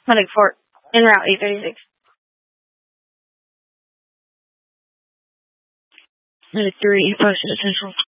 Medic 4, en route 836. Medic 3, posted at Central.